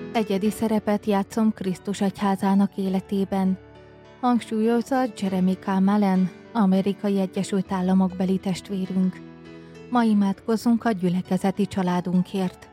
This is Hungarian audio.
Egyedi szerepet játszom Krisztus egyházának életében, hangsúlyozza Jeremy K. Malen, Amerikai Egyesült Államok beli testvérünk. Ma imádkozzunk a gyülekezeti családunkért.